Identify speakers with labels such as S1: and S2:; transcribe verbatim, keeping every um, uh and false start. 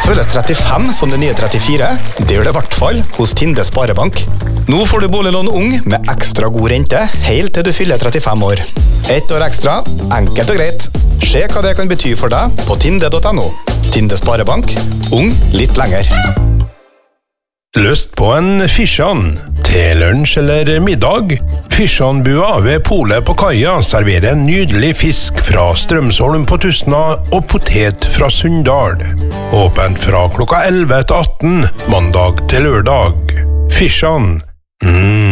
S1: Føles trettifem som det nye trettifire? Det gjør det i hvert fall hos Tinde Sparebank. Nå får du boliglån ung med ekstra god rente, helt til du fyller trettifem år. Ett år ekstra, enkelt og greit. Se hva det kan bety for deg på tinde punktum no. Tinde Sparebank, ung litt lenger.
S2: Lyst på en fisjan til lunsj eller middag? Fisjanbua ved Polet på Kaia serverer en nydelig fisk fra Strømsholm på Tustna og potet fra Sunndal. Åpent fra klokka elleve til atten, mandag til lørdag. Fisjan. Mm.